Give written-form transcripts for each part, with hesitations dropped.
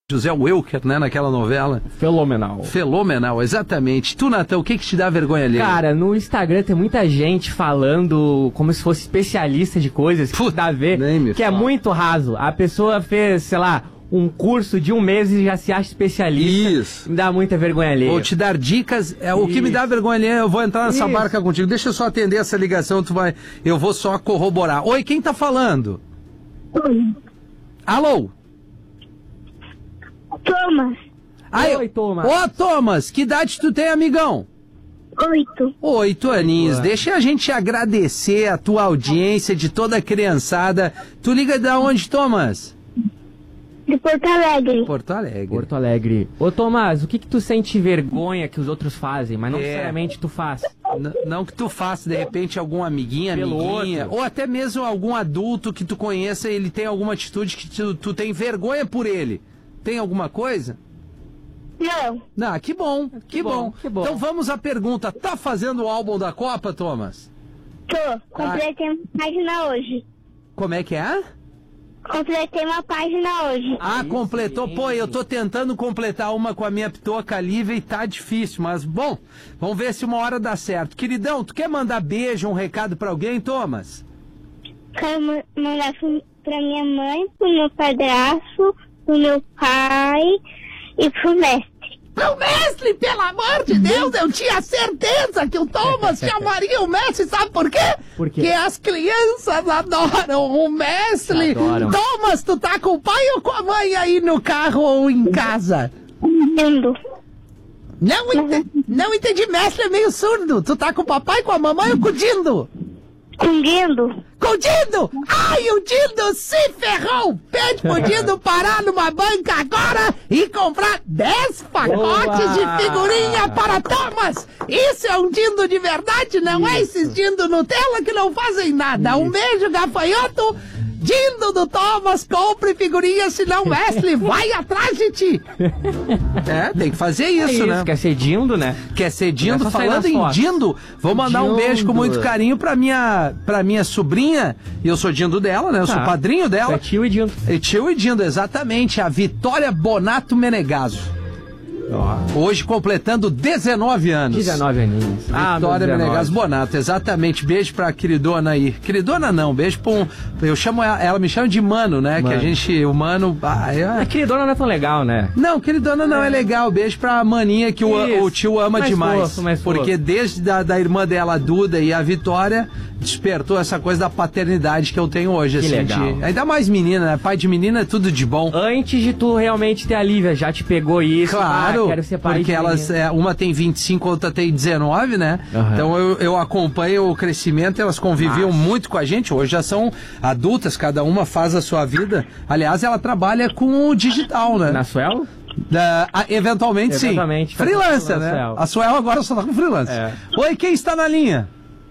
José Wilker, né, naquela novela. Fenomenal, exatamente. Tu, Natan, o que te dá vergonha ali? Cara, no Instagram tem muita gente falando como se fosse especialista de coisas que dá a ver, que é muito raso. A pessoa fez, sei lá, um curso de 1 mês e já se acha especialista. Isso. Me dá muita vergonha ali. Vou te dar dicas. O que me dá vergonha ali, eu vou entrar nessa barca contigo. Deixa eu só atender essa ligação, eu vou só corroborar. Oi, quem tá falando? Oi. Alô? Thomas. Oi, Thomas. Ô, Thomas, que idade tu tem, amigão? 8. 8 aninhos. Deixa a gente agradecer a tua audiência, de toda a criançada. Tu liga de onde, Thomas? De Porto Alegre. Porto Alegre. Ô, Tomás, o que tu sente vergonha que os outros fazem, mas não necessariamente tu faz? Não que tu faça, de repente, algum amiguinha, ou até mesmo algum adulto que tu conheça, ele tem alguma atitude que tu tem vergonha por ele. Tem alguma coisa? Não. Que bom. Então vamos à pergunta. Tá fazendo o álbum da Copa, Thomas? Tô. Completei uma página hoje. Como é que é? Completei uma página hoje. Completou? Pô, eu tô tentando completar uma com a minha pitoca Lívia e tá difícil, mas bom, vamos ver se uma hora dá certo. Queridão, tu quer mandar beijo, um recado pra alguém, Thomas? Quero mandar pra minha mãe, pro meu padrasto, pro meu pai e pro mestre. Pro mestre, pelo amor de Deus, eu tinha certeza que o Thomas chamaria o mestre, sabe por quê? Por quê? Porque as crianças adoram o mestre. Adoram. Thomas, tu tá com o pai ou com a mãe aí no carro ou em casa? Lindo. Não entendi, mestre é meio surdo. Tu tá com o papai, com a mamãe ou com o Dindo? Com Dindo. Com o Dindo! Ai, o Dindo se ferrou! Pede pro Dindo parar numa banca agora e comprar 10 pacotes de figurinha para Thomas! Isso é um Dindo de verdade, não é esses Dindo Nutella que não fazem nada. Um beijo, gafanhoto! Dindo do Thomas, compre figurinha, senão o Wesley vai atrás de ti. Tem que fazer isso, né? Quer ser Dindo, né? Quer ser Dindo? Falando em Dindo, vou mandar um beijo com muito carinho pra minha sobrinha. E eu sou Dindo dela, né? Eu sou padrinho dela. É tio e Dindo. Tio e Dindo, exatamente. A Vitória Bonato Menegaso. Hoje completando 19 anos. 19 aninhos. Vitória Menegaso Bonato, exatamente. Beijo pra queridona aí. Queridona não, beijo pra eu chamo ela me chama de mano, né? Mano. Que a gente, o mano... A queridona não é tão legal, né? Não, queridona não é legal. Beijo pra maninha que o tio ama demais. Porque desde da irmã dela, a Duda, e a Vitória, despertou essa coisa da paternidade que eu tenho hoje. Que assim, legal. Ainda mais menina, né? Pai de menina é tudo de bom. Antes de tu realmente ter a Lívia, já te pegou isso? Claro, quero ser pai porque elas, uma tem 25, outra tem 19, né? Uhum. Então eu acompanho o crescimento, elas conviviam muito com a gente, hoje já são adultas, cada uma faz a sua vida. Aliás, ela trabalha com o digital, né? Na Suelo? Eventualmente, sim. Freelancer, né? A Suelo agora só tá com freelancer. Oi, quem está na linha?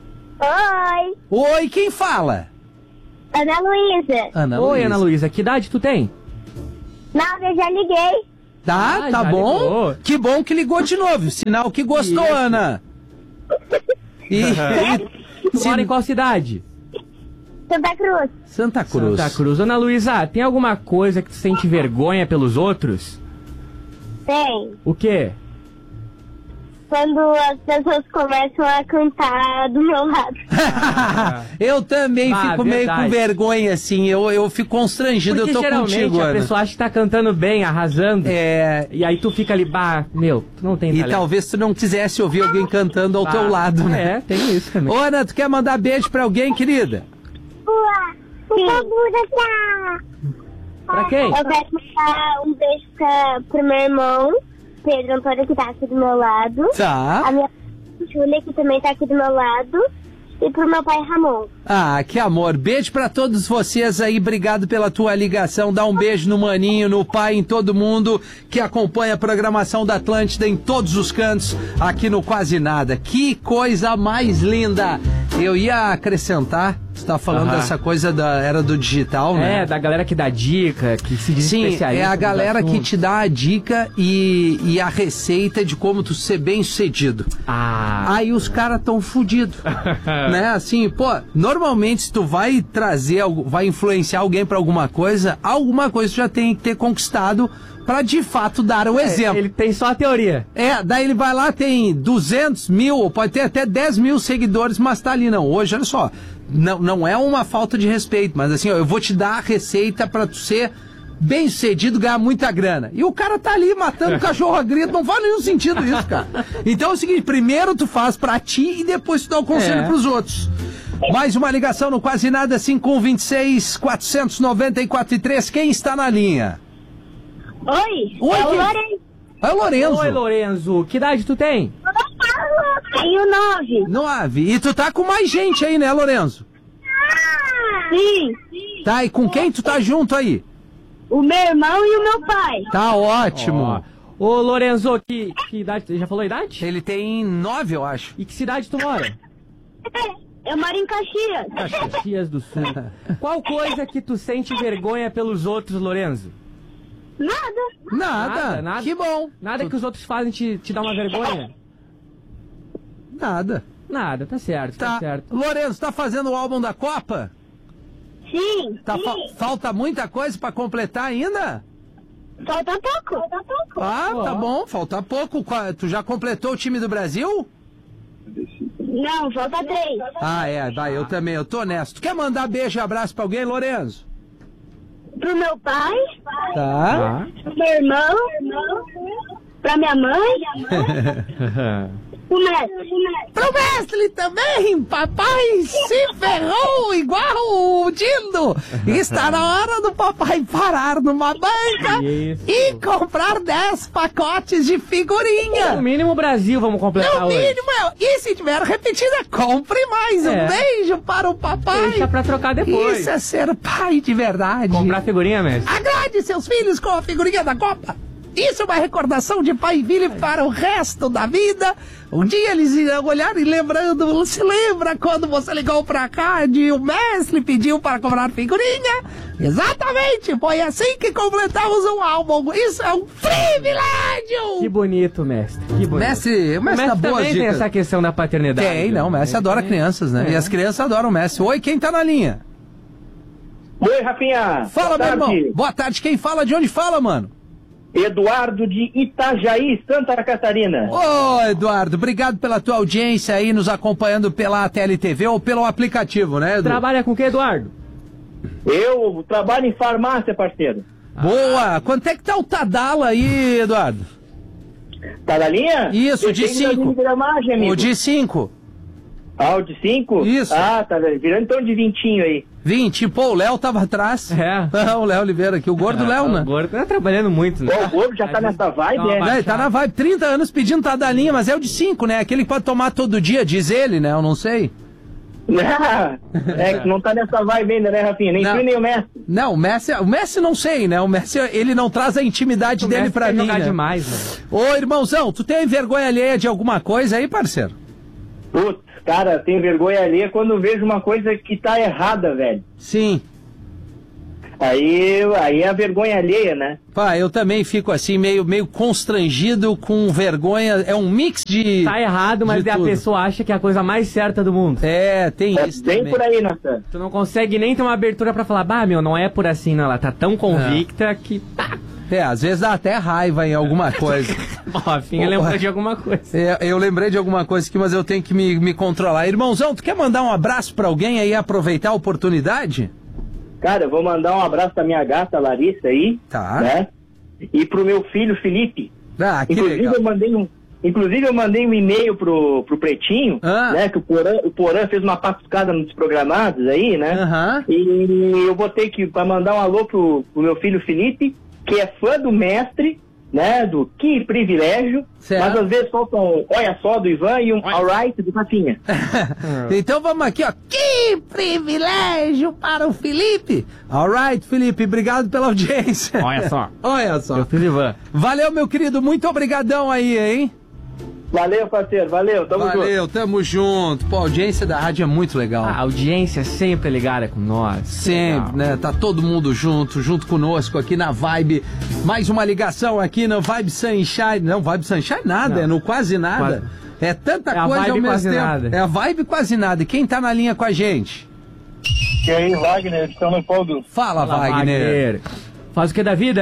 Oi, quem fala? Ana Luísa. Oi, Ana Luísa, que idade tu tem? 9, eu já liguei. Tá bom. Ligou. Que bom que ligou de novo. Sinal que gostou, Ana. Tu mora em qual cidade? Santa Cruz. Ana Luísa, tem alguma coisa que tu sente vergonha pelos outros? Tem. O quê? Quando as pessoas começam a cantar do meu lado. Eu também fico meio com vergonha, assim. Eu fico constrangido. Porque eu tô contigo, Ana. A pessoa acha que tá cantando bem, arrasando. E aí tu fica ali, tu não tem talento. E talvez tu não quisesse ouvir alguém cantando ao teu lado, né? Tem isso também. Ô, Ana, tu quer mandar beijo pra alguém, querida? Pra quem? Eu quero mandar um beijo pro meu irmão, Pedro Antônio, que tá aqui do meu lado. Tá. A minha Júlia, que também tá aqui do meu lado. E pro meu pai, Ramon. Que amor. Beijo pra todos vocês aí. Obrigado pela tua ligação. Dá um beijo no maninho, no pai, em todo mundo que acompanha a programação da Atlântida em todos os cantos aqui no Quase Nada. Que coisa mais linda. Eu ia acrescentar, Você tá falando dessa coisa da era do digital, né? Da galera que dá dica, que se diz especialista. Sim, é a galera que te dá a dica e a receita de como tu ser bem sucedido. Aí os caras tão fudidos, né? Assim, pô, normalmente se tu vai vai influenciar alguém pra alguma coisa tu já tem que ter conquistado pra de fato dar o exemplo. Ele tem só a teoria. Daí ele vai lá, tem 200 mil, ou pode ter até 10 mil seguidores, mas tá ali, não. Hoje, olha só, não é uma falta de respeito, mas assim, ó, eu vou te dar a receita pra tu ser bem sucedido, ganhar muita grana. E o cara tá ali matando o cachorro a grito, não faz nenhum sentido isso, cara. Então é o seguinte, primeiro tu faz pra ti e depois tu dá o conselho pros outros. Mais uma ligação no Quase Nada, 5126-494-3, quem está na linha? Oi, é o Lorenzo. É o Lorenzo. Oi, Lorenzo. Que idade tu tem? Tenho 9. 9. E tu tá com mais gente aí, né, Lorenzo? Sim. Tá, e com quem tu tá junto aí? O meu irmão e o meu pai. Tá ótimo. Ô, Lorenzo, que idade? Já falou a idade? Ele tem 9, eu acho. E que cidade tu mora? Eu moro em Caxias. Caxias do Sul. Qual coisa que tu sente vergonha pelos outros, Lorenzo? Nada. Que bom. Nada que os outros fazem te dá uma vergonha? Nada, tá certo, tá certo. Lorenzo, tá fazendo o álbum da Copa? Sim. Falta muita coisa pra completar ainda? Falta pouco. Tá bom, falta pouco. Tu já completou o time do Brasil? Não, falta 3. Vai, eu também, eu tô honesto. Tu quer mandar beijo e abraço pra alguém, Lorenzo? Pro meu pai. Tá. Pro meu irmão. Pra minha mãe. Pro mestre. Pro mestre também, papai se ferrou igual o Dindo. Está na hora do papai parar numa banca e comprar 10 pacotes de figurinha. No mínimo Brasil vamos completar hoje. No mínimo, e se tiver repetida, compre mais. Um beijo para o papai. Deixa pra trocar depois. Isso é ser pai de verdade. Comprar figurinha, mestre. Agrade seus filhos com a figurinha da Copa. Isso é uma recordação de pai e filho para o resto da vida. Um dia eles irão olhar e lembrando, se lembra quando você ligou pra cá e o mestre pediu para comprar figurinha? Exatamente, foi assim que completamos um álbum. Isso é um privilégio! Que bonito, mestre. Que bonito. O mestre tá boa também tem essa questão da paternidade. O mestre adora crianças, né? E as crianças adoram o mestre. Oi, quem tá na linha? Oi, Rafinha. Fala, meu irmão. Boa tarde, quem fala? De onde fala, mano? Eduardo de Itajaí, Santa Catarina. Ô, Eduardo, obrigado pela tua audiência aí, nos acompanhando pela TLTV ou pelo aplicativo, né, Edu? Trabalha com o que, Eduardo? Eu trabalho em farmácia, parceiro. Boa! Quanto é que tá o Tadala aí, Eduardo? Tá na linha? Isso, de 5. O de 5. O de 5? Isso. Tá virando em torno de 20 aí. 20, pô, o Léo tava atrás. O Léo Oliveira aqui, o gordo Léo, né? O gordo tá trabalhando muito, né? O gordo já tá nessa vibe, Ele tá na vibe, 30 anos pedindo Tadalinha, mas é o de 5, né? Aquele que pode tomar todo dia, diz ele, né? Eu não sei. Que não tá nessa vibe ainda, né, Rafinha? Nem tu, nem o Messi. Não, o Messi não sei, né? O Messi, ele não traz a intimidade dele pra mim, jogar né? demais, né? Ô, irmãozão, tu tem vergonha alheia de alguma coisa aí, parceiro? Putz, cara, tenho vergonha alheia quando vejo uma coisa que tá errada, velho. Sim. Aí é a vergonha alheia, né? Pá, eu também fico assim, meio constrangido, com vergonha. É um mix de... Tá errado, mas a pessoa acha que é a coisa mais certa do mundo. Tem isso bem também. Por aí, Nathan. Tu não consegue nem ter uma abertura pra falar, não é por assim, não. Ela tá tão convicta que... Às vezes dá até raiva em alguma coisa. Rafinha lembrou de alguma coisa. Eu lembrei de alguma coisa aqui, mas eu tenho que me controlar. Irmãozão, tu quer mandar um abraço pra alguém aí e aproveitar a oportunidade? Cara, eu vou mandar um abraço pra minha gata Larissa aí. Tá. Né? E pro meu filho Felipe. Que legal. Inclusive eu mandei um e-mail pro Pretinho, né? Que o Porã fez uma patuscada nos programados aí, né? E eu botei pra mandar um alô pro meu filho Felipe, que é fã do mestre, né? Do Que Privilégio. Certo. Mas às vezes faltam olha só do Ivan e um alright do Rafinha. Então vamos aqui, ó. Que privilégio para o Felipe. Alright, Felipe, obrigado pela audiência. Olha só. Olha só. Meu filho Ivan. Valeu, meu querido, muito obrigadão aí, hein? Valeu, parceiro, valeu, tamo junto. Valeu, tamo junto. Pô, a audiência da rádio é muito legal. A audiência sempre ligada com nós. Sempre, né? Tá todo mundo junto conosco aqui na Vibe. Mais uma ligação aqui no Vibe Sunshine. Não, Vibe Sunshine nada, não. É no Quase Nada. É tanta coisa ao mesmo tempo. Nada. É a Vibe Quase Nada. E quem tá na linha com a gente? E aí, Wagner, de São Leopoldo. Fala, Wagner. Faz o que da vida?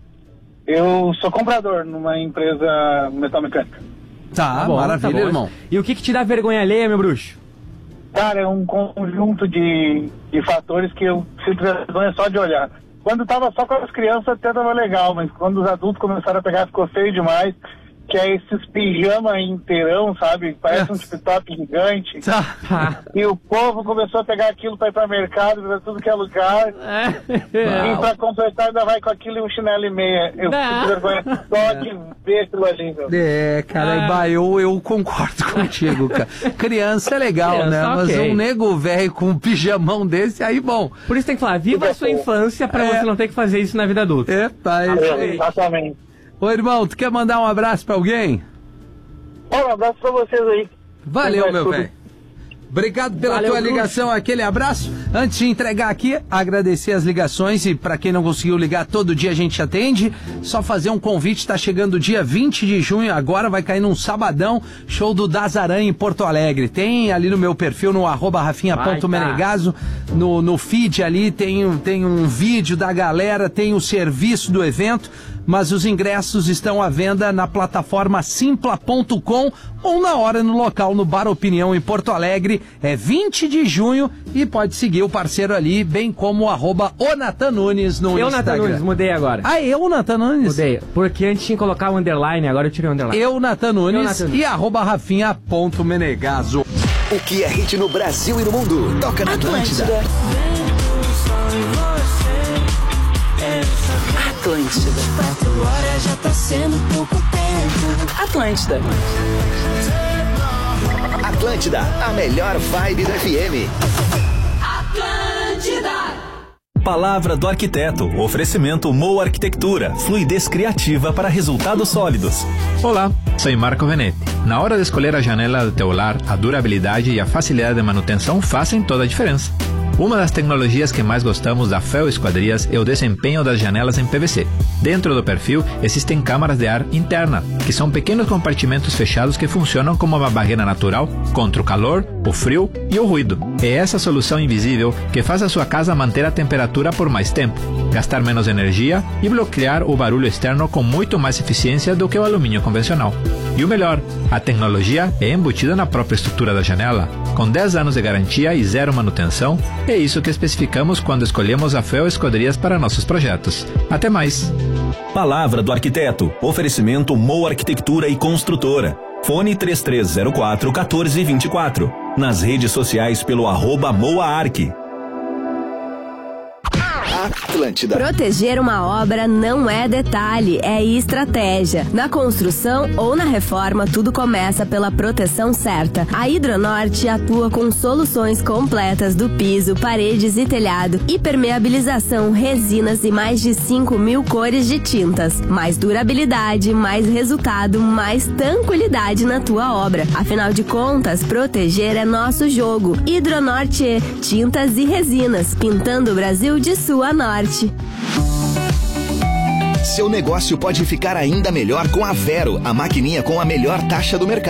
Eu sou comprador numa empresa metalmecânica. Tá bom, maravilha, irmão. E o que te dá vergonha alheia, meu bruxo? Cara, é um conjunto de fatores que eu sinto vergonha só de olhar. Quando tava só com as crianças até tava legal, mas quando os adultos começaram a pegar ficou feio demais. Que é esses pijama inteirão, sabe? Parece um tip-top gigante. E o povo começou a pegar aquilo pra ir pra mercado, pra tudo que é lugar. E pra completar ainda vai com aquilo e um chinelo e meia. Eu fico vergonha só de ver aquilo ali, meu. Cara, eu concordo contigo, cara. Criança é legal, né? Mas um nego velho com um pijamão desse, aí bom. Por isso tem que falar, viva a sua infância pra você não ter que fazer isso na vida adulta. Exatamente. Ô, irmão, tu quer mandar um abraço pra alguém? Um abraço pra vocês aí. Valeu, meu velho. Obrigado pela tua ligação, aquele abraço. Antes de entregar aqui, agradecer as ligações e para quem não conseguiu ligar, todo dia a gente atende. Só fazer um convite, tá chegando o dia 20 de junho, agora vai cair num sabadão, show do Dazaran em Porto Alegre. Tem ali no meu perfil, no @rafinha.menegaso, no feed ali, tem um vídeo da galera, tem o serviço do evento. Mas os ingressos estão à venda na plataforma simpla.com ou na hora no local no Bar Opinião em Porto Alegre. É 20 de junho e pode seguir o parceiro ali, bem como o Natan Nunes no Instagram. Natan Nunes, mudei agora. Eu, Natan Nunes? Mudei, porque antes tinha que colocar o underline, agora eu tirei o underline. Natan Nunes e @rafinha.menegaso. O que é hit no Brasil e no mundo? Toca na Atlântida. Atlântida. Agora já tá sendo pouco tempo. Atlântida. Atlântida, a melhor vibe do FM. Atlântida. Palavra do arquiteto. Oferecimento Moa Arquitectura. Fluidez criativa para resultados sólidos. Olá, sou Marco Venetti. Na hora de escolher a janela do teu lar, a durabilidade e a facilidade de manutenção fazem toda a diferença. Uma das tecnologias que mais gostamos da Fel Esquadrias é o desempenho das janelas em PVC. Dentro do perfil existem câmaras de ar interna, que são pequenos compartimentos fechados que funcionam como uma barreira natural contra o calor, o frio e o ruído. É essa solução invisível que faz a sua casa manter a temperatura por mais tempo, gastar menos energia e bloquear o barulho externo com muito mais eficiência do que o alumínio convencional. E o melhor, a tecnologia é embutida na própria estrutura da janela, com 10 anos de garantia e 0 manutenção. É isso que especificamos quando escolhemos a Fel Esquadrias para nossos projetos. Até mais! Palavra do arquiteto. Oferecimento Moa Arquitectura e Construtora. Fone 3304-1424. Nas redes sociais pelo @MoaArc. Atlântida. Proteger uma obra não é detalhe, é estratégia. Na construção ou na reforma, tudo começa pela proteção certa. A Hidronorte atua com soluções completas do piso, paredes e telhado, impermeabilização, resinas e mais de 5.000 cores de tintas. Mais durabilidade, mais resultado, mais tranquilidade na tua obra. Afinal de contas, proteger é nosso jogo. Hidronorte, tintas e resinas, pintando o Brasil de sul a norte. Seu negócio pode ficar ainda melhor com a Vero, a maquininha com a melhor taxa do mercado.